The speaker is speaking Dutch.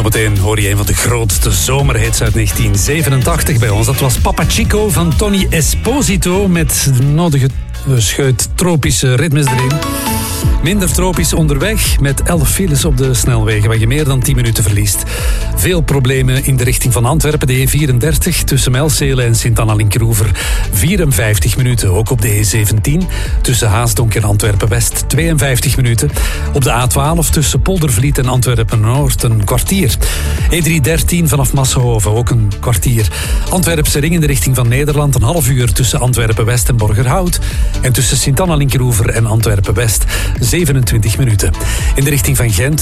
Zometeen hoor je een van de grootste zomerhits uit 1987 bij ons. Dat was Papa Chico van Tony Esposito met de nodige scheut tropische ritmes erin. Minder tropisch onderweg met 11 files op de snelwegen waar je meer dan 10 minuten verliest. Veel problemen in de richting van Antwerpen. De E34 tussen Melcele en Sint-Anna-Linkeroever 54 minuten. Ook op de E17 tussen Haasdonk en Antwerpen-West 52 minuten. Op de A12 tussen Poldervliet en Antwerpen-Noord een kwartier. E313 vanaf Massenhoven ook een kwartier. Antwerpse ring in de richting van Nederland een half uur tussen Antwerpen-West en Borgerhout. En tussen Sint-Anna-Linkeroever en Antwerpen-West 27 minuten. In de richting van Gent